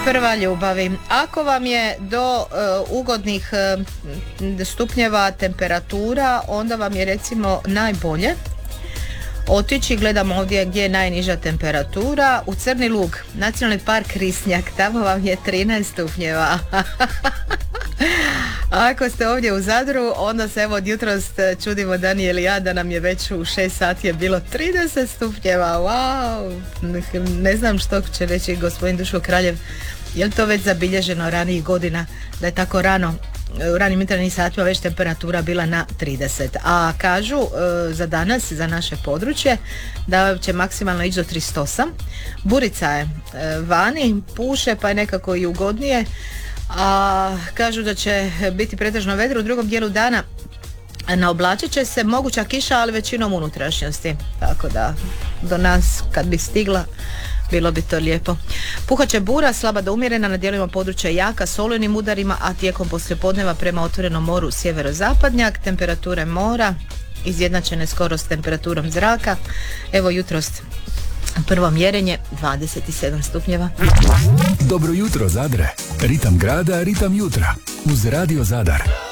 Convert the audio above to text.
Prva ljubavi. Ako vam je do ugodnih stupnjeva temperatura, onda vam je recimo najbolje otići, gledamo ovdje gdje je najniža temperatura, u Crni Lug, nacionalni park Risnjak, tamo vam je 13 stupnjeva. Ako ste ovdje u Zadru, onda se evo od jutros čudimo Danijel i ja da nam je već u 6 sati je bilo 30 stupnjeva. Wow! Ne znam što će reći gospodin Duško Kraljev, je li to već zabilježeno ranijih godina da je tako rano u ranim jutarnjim satima već temperatura bila na 30, a kažu za danas, za naše područje, da će maksimalno ići do 38. Burica je vani, puše pa je nekako i ugodnije, a kažu da će biti pretežno vedro u drugom dijelu dana. Naoblačit će se, moguća kiša, ali većinom unutrašnjosti, tako da do nas kad bi stigla bilo bi to lijepo. Puhat će bura, slaba do umjerena, na dijelovima područja jaka s olujnim udarima, a tijekom poslijepodneva prema otvorenom moru sjeverozapadnjak. Temperature mora izjednačene skoro s temperaturom zraka. Evo jutros prvo mjerenje 27 stupnjeva. Dobro jutro Zadre, ritam grada, ritam jutra uz Radio Zadar.